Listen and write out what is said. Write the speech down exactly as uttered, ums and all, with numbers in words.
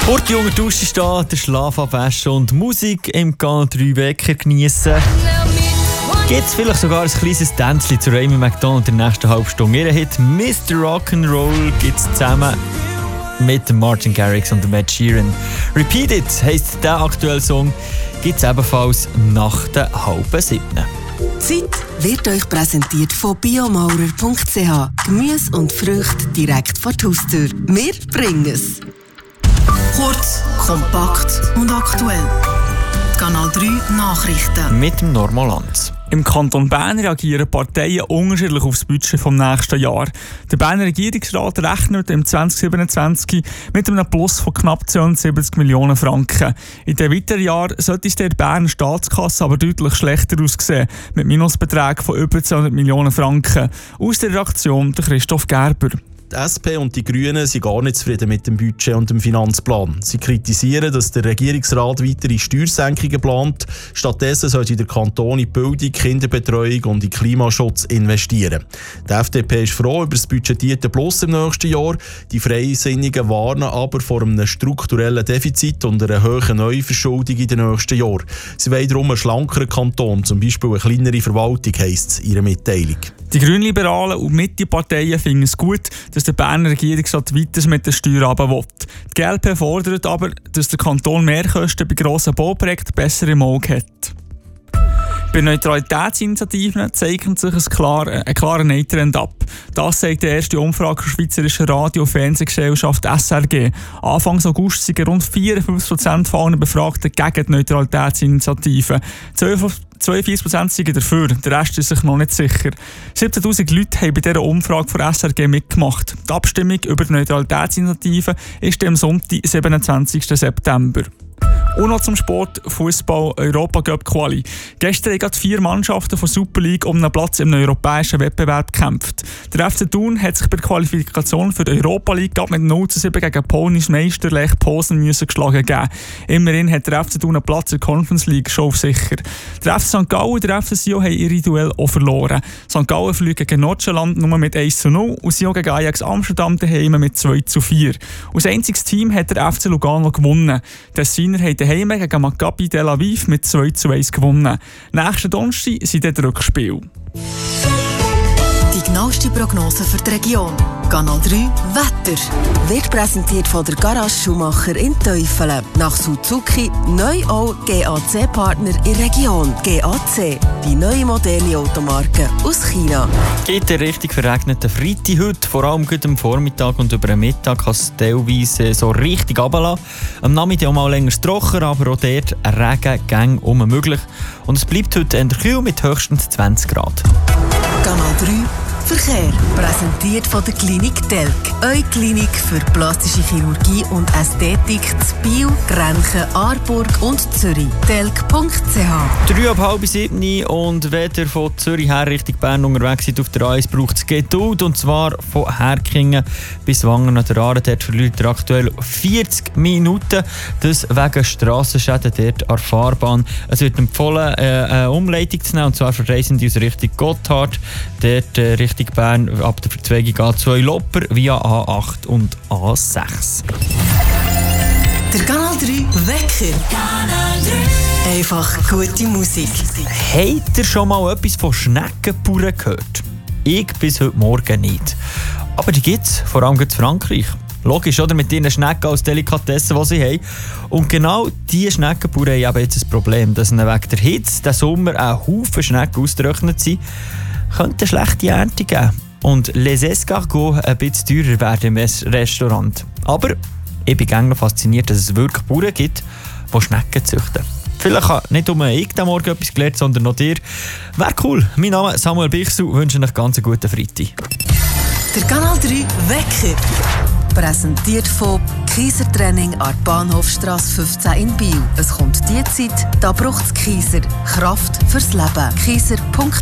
Vor die jungen Dusche stehen, den Schlaf abwaschen und Musik im Kanal drei Wecker geniessen. Gibt es vielleicht sogar ein kleines Tänzchen zu Amy McDonald in der nächsten halben Stunde. Ihr Hit Mister Rock'n'Roll gibt es zusammen mit Martin Garrix und Ed Sheeran. Repeat It heisst der aktuelle Song, gibt es ebenfalls nach der halben siebten. Die Zeit wird euch präsentiert von biomaurer punkt c h. Gemüse und Früchte direkt vor die Haustür. Wir bringen es. Kurz, kompakt und aktuell. Kanal drei Nachrichten. Mit dem Normalanz. Im Kanton Bern reagieren Parteien unterschiedlich auf das Budget vom nächsten Jahr. Der Berner Regierungsrat rechnet im zwanzig siebenundzwanzig mit einem Plus von knapp zweihundertsiebzig Millionen Franken. In den weiteren Jahren sollte es der Berner Staatskasse aber deutlich schlechter aussehen, mit Minusbeträgen von über zweihundert Millionen Franken. Aus der Redaktion der Christoph Gerber. Die S P und die Grünen sind gar nicht zufrieden mit dem Budget und dem Finanzplan. Sie kritisieren, dass der Regierungsrat weitere Steuersenkungen plant. Stattdessen sollte der Kanton in Bildung, Kinderbetreuung und in Klimaschutz investieren. Die F D P ist froh über das budgetierte Plus im nächsten Jahr. Die Freisinnigen warnen aber vor einem strukturellen Defizit und einer hohen Neuverschuldung in den nächsten Jahren. Sie wollen darum einen schlankeren Kanton, zum Beispiel eine kleinere Verwaltung, heisst es in ihrer Mitteilung. Die Grünliberalen und Mitte-Parteien finden es gut, dass der Berner Regierungsrat weiter mit den Steuern runter will. Die G L P fordert aber, dass der Kanton Mehrkosten bei grossen Bauprojekten besser im Auge hat. Bei Neutralitätsinitiativen zeichnet sich ein, klar, ein klarer Nein-Trend ab. Das zeigt die erste Umfrage der Schweizerischen Radio- und Fernsehgesellschaft S R G. Anfang August sind rund vierundfünfzig Prozent allen Befragten gegen die Neutralitätsinitiative. zweiundvierzig Prozent sind dafür, der Rest ist sich noch nicht sicher. siebzehntausend Leute haben bei dieser Umfrage von S R G mitgemacht. Die Abstimmung über die Neutralitätsinitiative ist am Sonntag, siebenundzwanzigsten September. Und noch zum Sport, Fußball, Europa-Cup-Quali. Gestern haben vier Mannschaften von Super League um einen Platz im europäischen Wettbewerb gekämpft. Der F C Thun hat sich bei der Qualifikation für die Europa League mit null zu sieben gegen Polnisch Meister Lech Posen müssen geschlagen geben. Immerhin hat der F C Thun einen Platz in der Conference League schon auf sicher. Der F C Sankt Gallen und der F C Sion haben ihre Duell auch verloren. Sankt Gallen fliegt gegen Nordjylland nur mit eins zu null und Sion gegen Ajax Amsterdam daheim mit zwei zu vier. Als einziges Team hat der F C Lugano gewonnen. Die Tessiner haben daheim gegen Maccabi Tel Aviv mit zwei zu eins gewonnen. Nächsten Donnerstag sind dann Rückspiel. Die genaueste Prognose für die Region. Kanal drei Wetter. Wird präsentiert von der Garage Schumacher in Teufelen. Nach Suzuki neu auch G A C-Partner in der Region. G A C, die neue moderne Automarke aus China. Geht der richtig verregnete Freitag heute, vor allem gut am Vormittag und über den Mittag kann es teilweise so richtig runterlassen. Am Nachmittag auch mal länger trocken, aber auch dort Regen gang um möglich. Und es bleibt heute in der Kühl mit höchstens zwanzig Grad. Kanal drei Verkehr. Präsentiert von der Klinik Telk. Eure Klinik für plastische Chirurgie und Ästhetik zu Biel, Grenchen, Aarburg und Zürich. telk punkt c h. Drei ab halb sieben und wenn ihr von Zürich her Richtung Bern unterwegs seid auf der A eins, braucht es Geduld. Und zwar von Herkingen bis Wangen an der Aare. Dort verliert ihr aktuell vierzig Minuten. Das wegen Strassenschäden dort an der Fahrbahn. Es wird empfohlen, eine Umleitung zu nehmen, und zwar für Reisende aus Richtung Gotthard. Dort äh, Richtung Bern ab der Verzweigung A zwei Lopper via A acht und A sechs. Der Kanal drei Wecker. Kanal drei. Einfach gute Musik. Habt ihr schon mal etwas von Schneckenbauern gehört? Ich bis heute Morgen nicht. Aber die gibt es, vor allem in Frankreich. Logisch, oder? Mit ihren Schnecken als Delikatesse, die sie haben. Und genau diese Schneckenbauern haben jetzt das Problem, dass ihnen wegen der Hitze diesen Sommer ein Haufen Schnecken ausgetrocknet sind. Könnte eine schlechte Ernte geben und les escargots ein bisschen teurer werden im Restaurant. Aber ich bin gerne noch fasziniert, dass es wirklich Bauern gibt, die Schnecken züchten. Vielleicht hat nicht nur ich am Morgen etwas gelernt, sondern noch dir. Wäre cool. Mein Name ist Samuel Bichsel, wünsche euch ganz einen guten Freitag. Der Kanal drei Wecker. Präsentiert von Kiesertraining an der Bahnhofstrasse fünfzehn in Biel. Es kommt die Zeit, da braucht es Kieser. Kraft fürs Leben. Kieser punkt